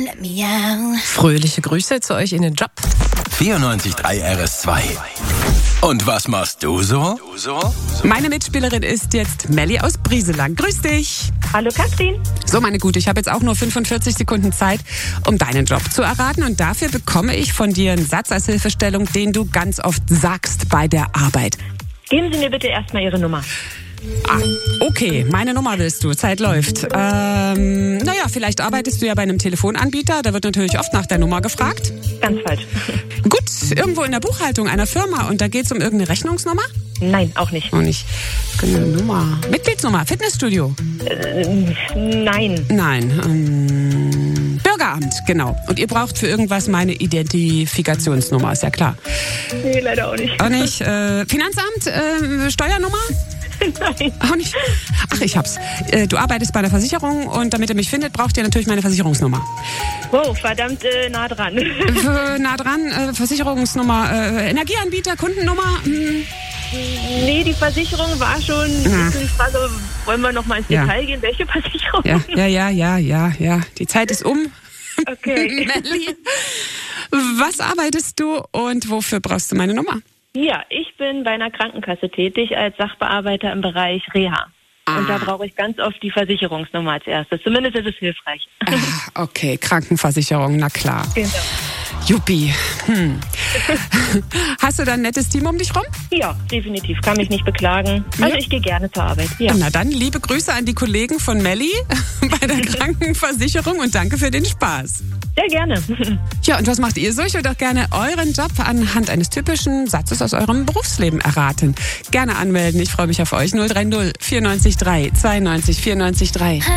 Fröhliche Grüße zu euch in den Job. 94.3 RS2. Und was machst du so? Meine Mitspielerin ist jetzt Melli aus Brieselang. Grüß dich. Hallo Katrin. So, meine Gute, ich habe jetzt auch nur 45 Sekunden Zeit, um deinen Job zu erraten. Und dafür bekomme ich von dir einen Satz als Hilfestellung, den du ganz oft sagst bei der Arbeit. Geben Sie mir bitte erstmal Ihre Nummer. Okay, meine Nummer willst du. Zeit läuft. Vielleicht arbeitest du ja bei einem Telefonanbieter. Da wird natürlich oft nach der Nummer gefragt. Ganz falsch. Gut, irgendwo in der Buchhaltung einer Firma. Und da geht es um irgendeine Rechnungsnummer? Nein, auch nicht. Auch nicht. Eine Nummer. Mitgliedsnummer, Fitnessstudio? Nein. Bürgeramt, genau. Und ihr braucht für irgendwas meine Identifikationsnummer, ist ja klar. Nee, leider auch nicht. Auch nicht. Finanzamt, Steuernummer? Nein. Auch nicht. Ach, ich hab's. Du arbeitest bei der Versicherung und damit ihr mich findet, braucht ihr natürlich meine Versicherungsnummer. Wow, verdammt nah dran. Versicherungsnummer, Energieanbieter, Kundennummer? Nee, die Versicherung war schon. Die Frage, wollen wir noch mal ins Detail gehen? Welche Versicherung? Ja. Die Zeit ist um. Okay. Melli, was arbeitest du und wofür brauchst du meine Nummer? Ja, ich bin bei einer Krankenkasse tätig als Sachbearbeiter im Bereich Reha. Und da brauche ich ganz oft die Versicherungsnummer als erstes. Zumindest ist es hilfreich. Okay, Krankenversicherung, na klar. Genau. Juppie. Hast du da ein nettes Team um dich rum? Ja, definitiv. Kann mich nicht beklagen. Also ich gehe gerne zur Arbeit. Ja. Na dann, liebe Grüße an die Kollegen von Melli bei der Krankenversicherung und danke für den Spaß. Sehr gerne. Ja, und was macht ihr so? Ich würde auch gerne euren Job anhand eines typischen Satzes aus eurem Berufsleben erraten. Gerne anmelden. Ich freue mich auf euch. 030 94 3 92 94 3.